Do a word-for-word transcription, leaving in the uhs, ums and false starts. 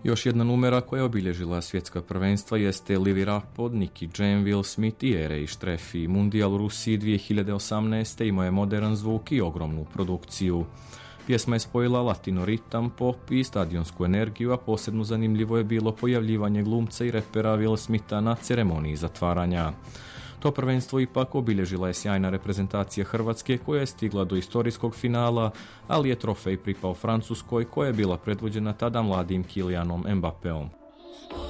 Još jedna numera koja je obilježila svjetska prvenstva jeste Live It Up od Nicky Jam, Will Smith i Ere i Štrefi. Mundijal u Rusiji dvije hiljade osamnaeste imao je modern zvuk i ogromnu produkciju. Pjesma je spojila latino ritam, pop i stadionsku energiju, a posebno zanimljivo je bilo pojavljivanje glumca i repera Will Smitha na ceremoniji zatvaranja. To prvenstvo ipak obilježila je sjajna reprezentacija Hrvatske koja je stigla do istorijskog finala, ali je trofej pripao Francuskoj koja je bila predvođena tada mladim Kylianom Mbappéom.